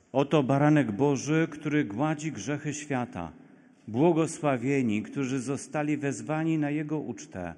Oto baranek Boży, który gładzi grzechy świata. Błogosławieni, którzy zostali wezwani na Jego ucztę.